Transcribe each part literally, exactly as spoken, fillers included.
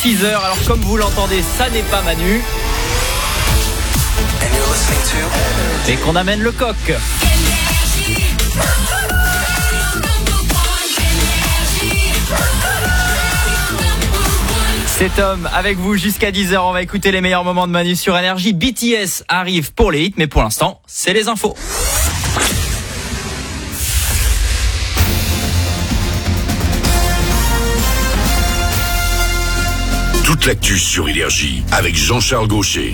six heures, alors comme vous l'entendez, ça n'est pas Manu. Et qu'on amène le coq. C'est Tom avec vous jusqu'à dix heures. On va écouter les meilleurs moments de Manu sur Énergie. B T S arrive pour les hits, mais pour l'instant, c'est les infos. Toute l'actu sur Énergie avec Jean-Charles Gaucher.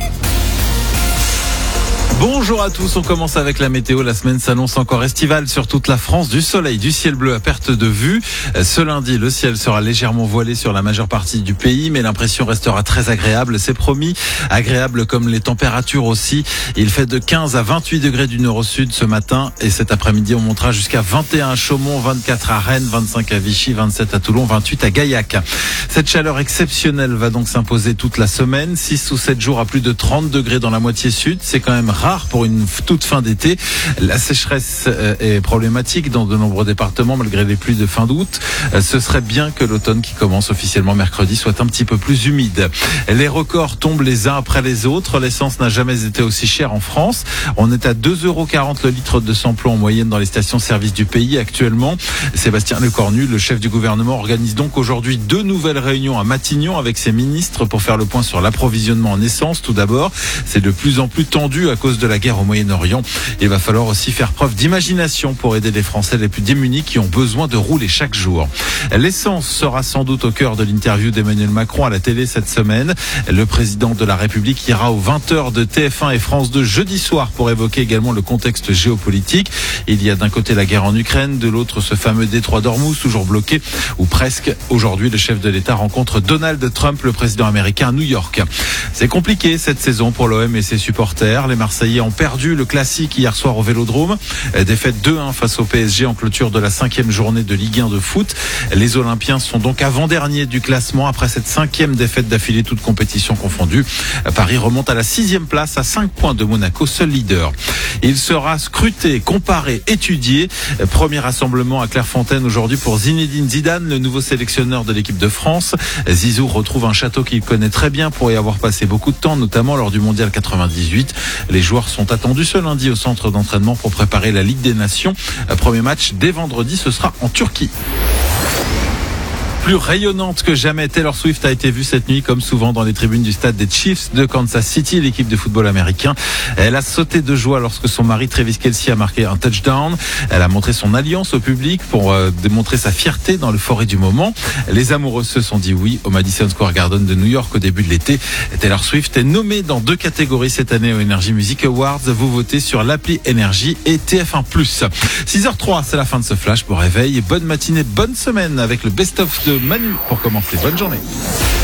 Bonjour à tous, on commence avec la météo. La semaine s'annonce encore estivale sur toute la France. Du soleil, du ciel bleu à perte de vue. Ce lundi, le ciel sera légèrement voilé sur la majeure partie du pays, mais l'impression restera très agréable. C'est promis, agréable comme les températures aussi. Il fait de quinze à vingt-huit degrés du nord au sud ce matin. Et cet après-midi, on montera jusqu'à vingt et un à Chaumont, vingt-quatre à Rennes, vingt-cinq à Vichy, vingt-sept à Toulon, vingt-huit à Gaillac. Cette chaleur exceptionnelle va donc s'imposer toute la semaine. six ou sept jours à plus de trente degrés dans la moitié sud. C'est quand même rare pour une toute fin d'été. La sécheresse est problématique dans de nombreux départements malgré les pluies de fin d'août. Ce serait bien que l'automne qui commence officiellement mercredi soit un petit peu plus humide. Les records tombent les uns après les autres. L'essence n'a jamais été aussi chère en France. On est à deux euros quarante le litre de samplon en moyenne dans les stations-service du pays actuellement. Sébastien Lecornu, le chef du gouvernement, organise donc aujourd'hui deux nouvelles réunions à Matignon avec ses ministres pour faire le point sur l'approvisionnement en essence. Tout d'abord, c'est de plus en plus tendu à cause de la guerre au Moyen-Orient. Il va falloir aussi faire preuve d'imagination pour aider les Français les plus démunis qui ont besoin de rouler chaque jour. L'essence sera sans doute au cœur de l'interview d'Emmanuel Macron à la télé cette semaine. Le président de la République ira aux vingt heures de T F un et France deux jeudi soir pour évoquer également le contexte géopolitique. Il y a d'un côté la guerre en Ukraine, de l'autre ce fameux détroit d'Ormuz toujours bloqué ou presque. Aujourd'hui, le chef de l'État rencontre Donald Trump, le président américain, à New York. C'est compliqué cette saison pour l'O M et ses supporters. Les Marseillais ont perdu le classique hier soir au Vélodrome. Défaite deux un face au P S G en clôture de la cinquième journée de Ligue un de foot. Les Olympiens sont donc avant-derniers du classement après cette cinquième défaite d'affilée, toute compétition confondue. Paris remonte à la sixième place à cinq points de Monaco, seul leader. Il sera scruté, comparé, étudié. Premier rassemblement à Clairefontaine aujourd'hui pour Zinedine Zidane, le nouveau sélectionneur de l'équipe de France. Zizou retrouve un château qu'il connaît très bien pour y avoir passé beaucoup de temps, notamment lors du mondial quatre-vingt-dix-huit. Les joueurs sont attendus ce lundi au centre d'entraînement pour préparer la Ligue des Nations. Premier match dès vendredi, ce sera en Turquie. Plus rayonnante que jamais, Taylor Swift a été vue cette nuit comme souvent dans les tribunes du stade des Chiefs de Kansas City, l'équipe de football américain. Elle a sauté de joie lorsque son mari Travis Kelce a marqué un touchdown. Elle a montré son alliance au public pour euh, démontrer sa fierté dans l'euphorie du moment. Les amoureux se sont dit oui au Madison Square Garden de New York au début de l'été. Taylor Swift est nommée dans deux catégories cette année aux Energy Music Awards. Vous votez sur l'appli Énergie et T F un plus. six heures zéro trois, c'est la fin de ce flash. Bon réveil, bonne matinée, bonne semaine avec le best-of de Manu pour commencer. Bonne journée.